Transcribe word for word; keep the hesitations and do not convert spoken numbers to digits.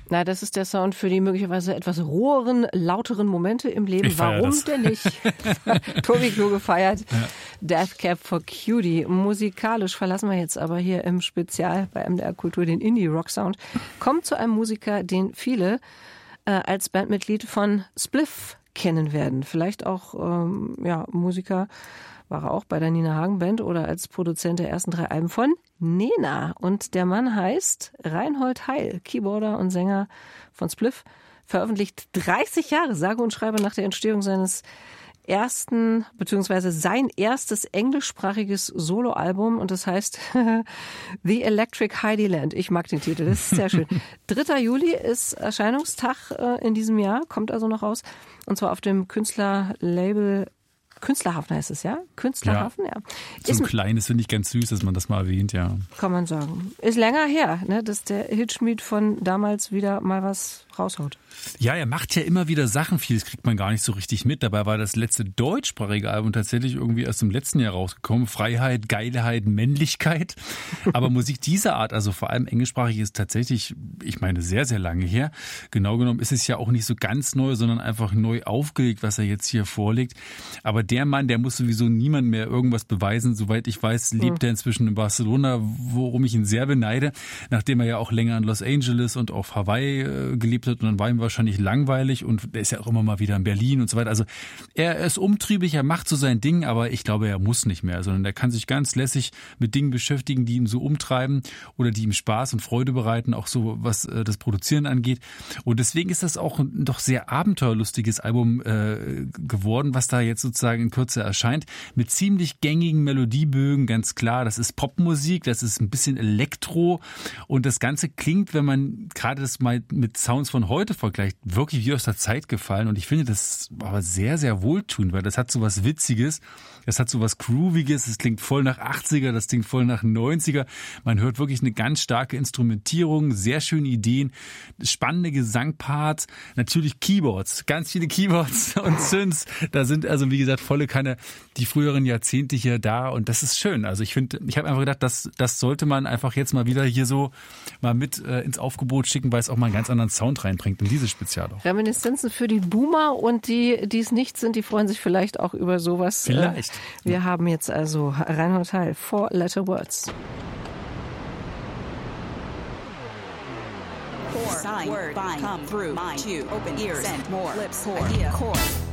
Na, das ist der Sound für die möglicherweise etwas roheren, lauteren Momente im Leben. Warum das. denn nicht? Tobi Klo gefeiert. Ja. Death Cab for Cutie. Musikalisch verlassen wir jetzt aber hier im Spezial bei M D R Kultur den Indie-Rock-Sound. Kommt zu einem Musiker, den viele äh, als Bandmitglied von Spliff kennen werden. Vielleicht auch ähm, ja, Musiker, war er auch bei der Nina Hagen Band oder als Produzent der ersten drei Alben von Nena. Und der Mann heißt Reinhold Heil, Keyboarder und Sänger von Spliff, veröffentlicht dreißig Jahre, sage und schreibe, nach der Entstehung seines ersten, beziehungsweise sein erstes englischsprachiges Soloalbum, und das heißt The Electric Heidi Land. Ich mag den Titel, das ist sehr schön. dritter Juli ist Erscheinungstag äh, in diesem Jahr, kommt also noch raus, und zwar auf dem Künstlerlabel Künstlerhafen heißt es, ja? Künstlerhafen, ja. ja. So ein kleines, finde ich ganz süß, dass man das mal erwähnt, ja. Kann man sagen. Ist länger her, ne, dass der Hitschmied von damals wieder mal was raushaut. Ja, er macht ja immer wieder Sachen, vieles kriegt man gar nicht so richtig mit. Dabei war das letzte deutschsprachige Album tatsächlich irgendwie erst im letzten Jahr rausgekommen. Freiheit, Geilheit, Männlichkeit. Aber Musik dieser Art, also vor allem englischsprachig, ist tatsächlich, ich meine, sehr, sehr lange her. Genau genommen ist es ja auch nicht so ganz neu, sondern einfach neu aufgelegt, was er jetzt hier vorlegt. Aber der Mann, der muss sowieso niemand mehr irgendwas beweisen. Soweit ich weiß, lebt er inzwischen in Barcelona, worum ich ihn sehr beneide, nachdem er ja auch länger in Los Angeles und auf Hawaii äh, gelebt hat. Und dann war ihm wahrscheinlich langweilig und er ist ja auch immer mal wieder in Berlin und so weiter. Also er ist umtriebig, er macht so sein Ding, aber ich glaube, er muss nicht mehr, sondern er kann sich ganz lässig mit Dingen beschäftigen, die ihn so umtreiben oder die ihm Spaß und Freude bereiten, auch so was äh, das Produzieren angeht. Und deswegen ist das auch ein doch sehr abenteuerlustiges Album äh, geworden, was da jetzt sozusagen in Kürze erscheint, mit ziemlich gängigen Melodiebögen, ganz klar. Das ist Popmusik, das ist ein bisschen Elektro und das Ganze klingt, wenn man gerade das mal mit Sounds von heute vergleicht, wirklich wie aus der Zeit gefallen. Und ich finde das aber sehr, sehr wohltuend, weil das hat so was Witziges, das hat so was Grooviges, es klingt voll nach achtziger, das klingt voll nach neunziger. Man hört wirklich eine ganz starke Instrumentierung, sehr schöne Ideen, spannende Gesangparts, natürlich Keyboards, ganz viele Keyboards und Synths. Da sind also, wie gesagt, volle Kanne die früheren Jahrzehnte hier da und das ist schön. Also ich finde, ich habe einfach gedacht, das, das sollte man einfach jetzt mal wieder hier so mal mit äh, ins Aufgebot schicken, weil es auch mal einen ganz anderen Sound reinbringt in dieses Spezial auch. Reminiszenzen für die Boomer und die, die es nicht sind, die freuen sich vielleicht auch über sowas. Vielleicht. Wir ja. haben jetzt also Reinhold Heil, Four Letter Words. Sign, word, bind, come, through, mind, to, open, ears, send, more, lips, idea, core.